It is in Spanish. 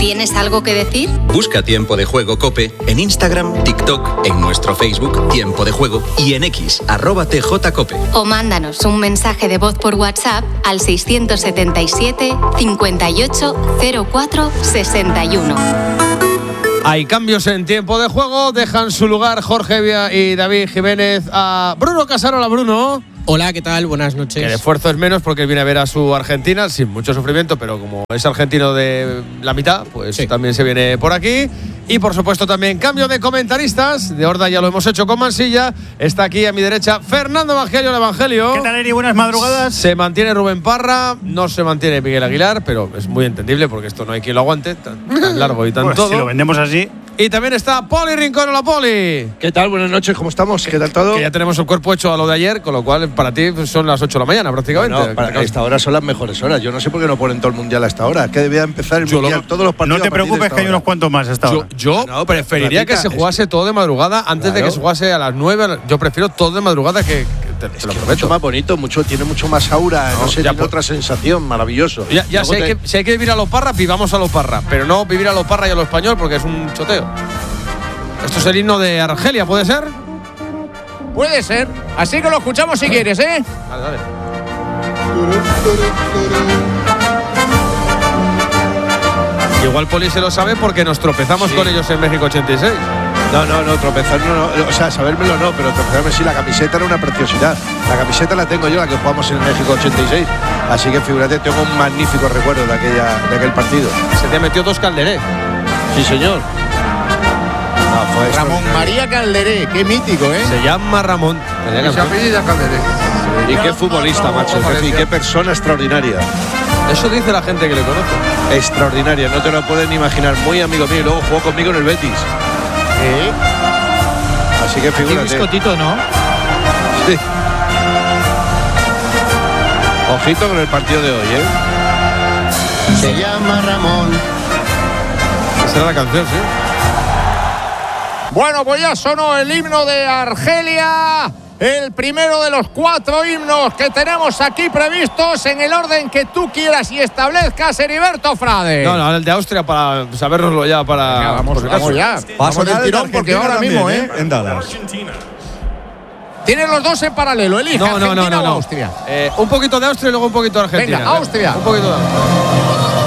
¿Tienes algo que decir? Busca Tiempo de Juego COPE en Instagram, TikTok, en nuestro Facebook Tiempo de Juego y en X, @TJCOPE. O mándanos un mensaje de voz por WhatsApp al 677 58 04 61. Hay cambios en Tiempo de Juego. Dejan su lugar Jorge Vía y David Jiménez a Bruno Casarola. Bruno. Hola, ¿qué tal? Buenas noches. Que el esfuerzo es menos porque viene a ver a su Argentina sin mucho sufrimiento, pero como es argentino de la mitad, pues sí, también se viene por aquí. Y por supuesto también cambio de comentaristas. De Horda ya lo hemos hecho con Mansilla. Está aquí a mi derecha Fernando Evangelio, el Evangelio. ¿Qué tal, Eri? Buenas madrugadas. Se mantiene Rubén Parra, no se mantiene Miguel Aguilar, pero es muy entendible porque esto no hay quien lo aguante, tan largo y tan pues todo. Si lo vendemos así. Y también está Poli Rincón. Hola, Poli. ¿Qué tal? Buenas noches, ¿cómo estamos? ¿Qué tal todo? Que ya tenemos el cuerpo hecho a lo de ayer, con lo cual para ti son las 8 de la mañana prácticamente. No, para esta hora son las mejores horas. Yo no sé por qué no ponen todo el mundial a esta hora. Es que debía empezar el mundial, todos los partidos. No te preocupes que hay unos cuantos más a esta hora. Yo preferiría que se jugase todo de madrugada antes de que se jugase a las 9. Yo prefiero todo de madrugada que te lo prometo. Mucho más bonito, tiene mucho más aura, no sé, tiene otra sensación, maravilloso. Ya sé que si hay que vivir a los Parra, vivamos a los Parra, pero no vivir a los Parra y a lo español porque es un choteo. Esto es el himno de Argelia, ¿puede ser? Puede ser. Así que lo escuchamos si quieres, ¿eh? Dale. Igual Poli se lo sabe porque nos tropezamos con ellos en México 86. No, tropezar no. O sea, sabérmelo no, pero tropezarme sí. La camiseta era una preciosidad. La camiseta la tengo yo, la que jugamos en México 86. Así que figúrate, tengo un magnífico recuerdo de aquel partido. Se te metió 2 Calderé. Sí, señor. Ramón María Calderé, qué mítico, ¿eh? Se llama Ramón. Se apellida Calderé. Y qué futbolista, macho. Y qué persona extraordinaria. Eso dice la gente que le conoce. Extraordinaria, no te lo puedes ni imaginar. Muy amigo mío y luego jugó conmigo en el Betis. Así que figúrate. Qué biscotito, ¿no? Sí. Ojito con el partido de hoy, ¿eh? Se llama Ramón. Esa era la canción, sí. Bueno, pues ya sonó el himno de Argelia. El primero de los 4 himnos que tenemos aquí previstos en el orden que tú quieras y establezcas, Heriberto Frade. No, el de Austria para sabérnoslo ya. Venga, vamos ya. Vamos del tirón porque ahora también, mismo, en Dallas. Tienen los dos en paralelo. Elige Argentina o Austria. Un poquito de Austria y luego un poquito de Argentina. Venga, Austria. Un poquito de Austria.